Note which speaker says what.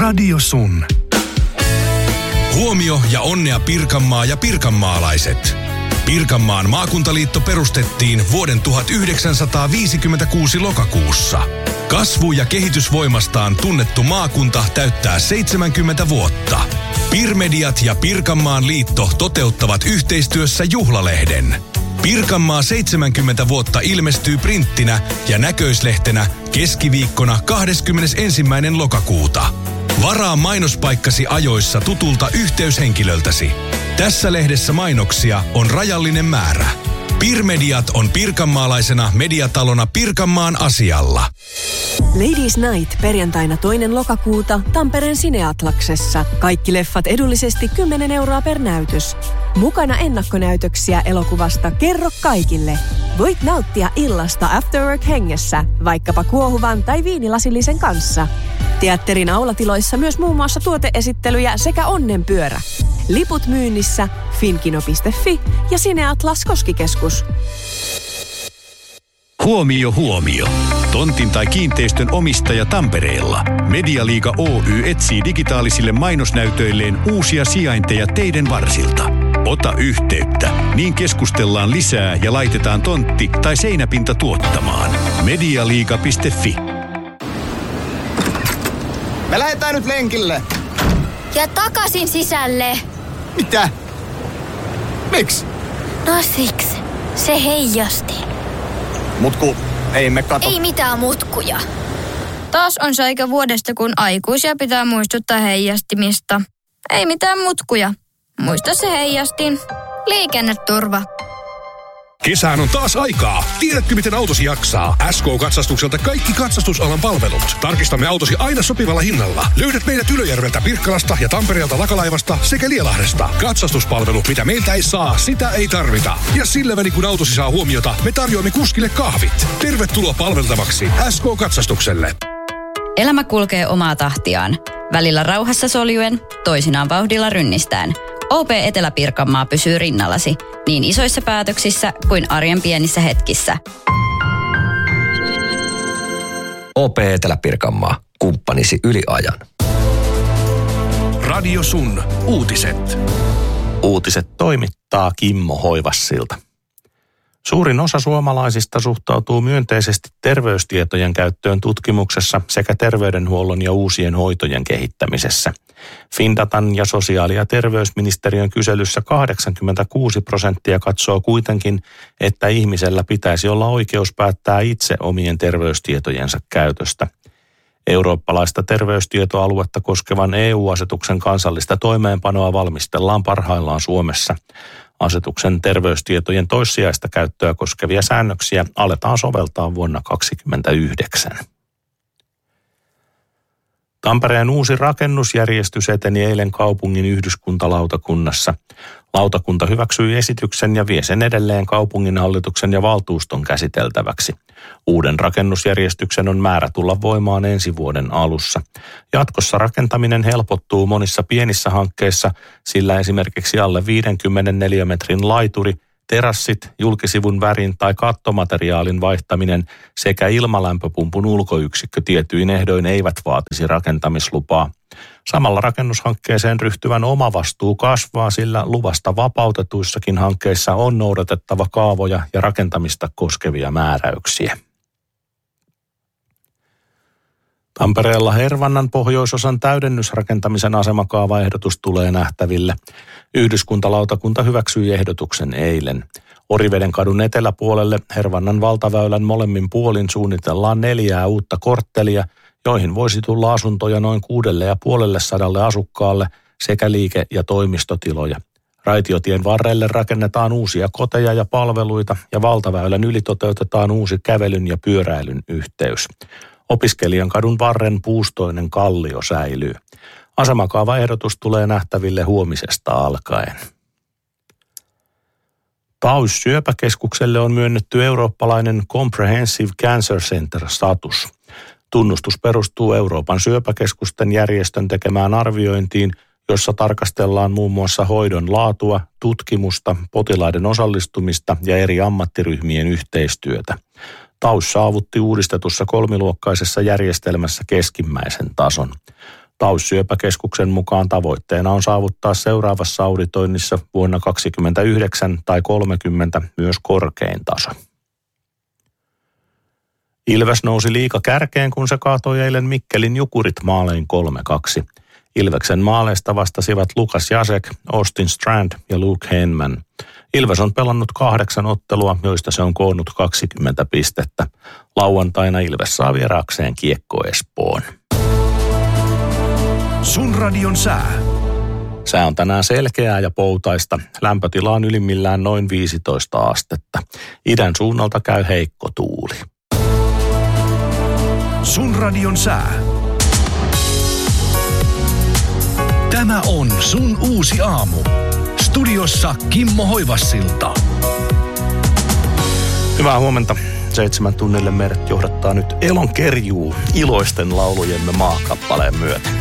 Speaker 1: Radio Sun.
Speaker 2: Huomio ja onnea Pirkanmaa ja pirkanmaalaiset. Pirkanmaan maakuntaliitto perustettiin vuoden 1956 lokakuussa. Kasvu- ja kehitysvoimastaan tunnettu maakunta täyttää 70 vuotta. Pirmediat ja Pirkanmaan liitto toteuttavat yhteistyössä juhlalehden. Pirkanmaa 70 vuotta ilmestyy printtinä ja näköislehtenä keskiviikkona 21. lokakuuta. Varaa mainospaikkasi ajoissa tutulta yhteyshenkilöltäsi. Tässä lehdessä mainoksia on rajallinen määrä. Pirmediat on pirkanmaalaisena mediatalona Pirkanmaan asialla.
Speaker 3: Ladies Night perjantaina 2. lokakuuta Tampereen Cineatlaksessa. Kaikki leffat edullisesti 10 € per näytös. Mukana ennakkonäytöksiä elokuvasta Kerro kaikille. Voit nauttia illasta Afterwork-hengessä, vaikkapa kuohuvan tai viinilasillisen kanssa. Teatterin aulatiloissa myös muun muassa tuoteesittelyjä sekä onnenpyörä. Liput myynnissä finkino.fi ja Cineatlas Koskikeskus.
Speaker 4: Huomio, huomio. Tontin tai kiinteistön omistaja Tampereella. Medialiiga Oy etsii digitaalisille mainosnäytöilleen uusia sijainteja teidän varsilta. Ota yhteyttä, niin keskustellaan lisää ja laitetaan tontti tai seinäpinta tuottamaan. Medialiiga.fi.
Speaker 5: Me lähdetään nyt lenkille.
Speaker 6: Ja takaisin sisälle.
Speaker 5: Mitä? Miks?
Speaker 6: No siksi. Se heijasti.
Speaker 5: Mutku, ei me kato.
Speaker 6: Ei mitään mutkuja. Taas on se aika vuodesta, kun aikuisia pitää muistuttaa heijastimista. Ei mitään mutkuja. Muista se heijastin. Liikenneturva.
Speaker 7: Kesään on taas aikaa. Tiedätkö, miten autosi jaksaa? SK-katsastukselta kaikki katsastusalan palvelut. Tarkistamme autosi aina sopivalla hinnalla. Löydät meidät Ylöjärveltä, Pirkkalasta ja Tampereelta Lakalaivasta sekä Lielahdesta. Katsastuspalvelu, mitä meiltä ei saa, sitä ei tarvita. Ja sillä välin, kun autosi saa huomiota, me tarjoamme kuskille kahvit. Tervetuloa palveltavaksi SK-katsastukselle.
Speaker 8: Elämä kulkee omaa tahtiaan. Välillä rauhassa soljuen, toisinaan vauhdilla rynnistään. OP Etelä-Pirkanmaa pysyy rinnallasi niin isoissa päätöksissä kuin arjen pienissä hetkissä.
Speaker 9: OP Etelä-Pirkanmaa. Kumppanisi yli ajan.
Speaker 1: Radio Sun. Uutiset.
Speaker 10: Uutiset toimittaa Kimmo Hoivassilta. Suurin osa suomalaisista suhtautuu myönteisesti terveystietojen käyttöön tutkimuksessa sekä terveydenhuollon ja uusien hoitojen kehittämisessä. Findatan ja sosiaali- ja terveysministeriön kyselyssä 86% katsoo kuitenkin, että ihmisellä pitäisi olla oikeus päättää itse omien terveystietojensa käytöstä. Eurooppalaista terveystietoaluetta koskevan EU-asetuksen kansallista toimeenpanoa valmistellaan parhaillaan Suomessa. Asetuksen terveystietojen toissijaista käyttöä koskevia säännöksiä aletaan soveltaa vuonna 2029. Tampereen uusi rakennusjärjestys eteni eilen kaupungin yhdyskuntalautakunnassa. Lautakunta hyväksyi esityksen ja vie sen edelleen kaupunginhallituksen ja valtuuston käsiteltäväksi. Uuden rakennusjärjestyksen on määrä tulla voimaan ensi vuoden alussa. Jatkossa rakentaminen helpottuu monissa pienissä hankkeissa, sillä esimerkiksi alle 50 neliömetrin laituri, terassit, julkisivun värin tai kattomateriaalin vaihtaminen sekä ilmalämpöpumpun ulkoyksikkö tietyin ehdoin eivät vaatisi rakentamislupaa. Samalla rakennushankkeeseen ryhtyvän omavastuu kasvaa, sillä luvasta vapautetuissakin hankkeissa on noudatettava kaavoja ja rakentamista koskevia määräyksiä. Tampereella Hervannan pohjoisosan täydennysrakentamisen asemakaavaehdotus tulee nähtäville. Yhdyskuntalautakunta hyväksyi ehdotuksen eilen. Oriveden kadun eteläpuolelle Hervannan valtaväylän molemmin puolin suunnitellaan 4 uutta korttelia, joihin voisi tulla asuntoja noin 650 asukkaalle sekä liike- ja toimistotiloja. Raitiotien varrelle rakennetaan uusia koteja ja palveluita ja valtaväylän yli toteutetaan uusi kävelyn ja pyöräilyn yhteys. Opiskelijan kadun varren puustoinen kallio säilyy. Asemakaavaehdotus tulee nähtäville huomisesta alkaen. TAUS Syöpäkeskukselle on myönnetty eurooppalainen Comprehensive Cancer Center-status. Tunnustus perustuu Euroopan syöpäkeskusten järjestön tekemään arviointiin, jossa tarkastellaan muun muassa hoidon laatua, tutkimusta, potilaiden osallistumista ja eri ammattiryhmien yhteistyötä. TAUS saavutti uudistetussa kolmiluokkaisessa järjestelmässä keskimmäisen tason. TAUS-syöpäkeskuksen mukaan tavoitteena on saavuttaa seuraavassa auditoinnissa vuonna 2029 tai 30 myös korkein taso. Ilves nousi liiga kärkeen, kun se kaatoi eilen Mikkelin Jukurit maalein 3-2. Ilveksen maaleista vastasivat Lukas Jasek, Austin Strand ja Luke Henman. Ilves on pelannut 8 ottelua, joista se on koonnut 20 pistettä. Lauantaina Ilves saa vieraakseen Kiekko Espoon.
Speaker 1: Sun radion sää.
Speaker 10: Sää on tänään selkeää ja poutaista. Lämpötila on ylimmillään noin 15 astetta. Idän suunnalta käy heikko tuuli.
Speaker 1: Sun radion sää. Tämä on sun uusi aamu. Studiossa Kimmo Hoivassilta.
Speaker 10: Hyvää huomenta. 7 tunnille meidät johdattaa nyt Elon kerjuu iloisten laulujemme maakappaleen myötä.